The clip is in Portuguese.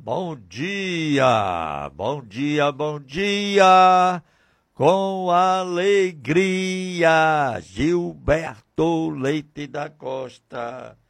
bom dia, bom dia, com alegria, Gilberto Leite da Costa.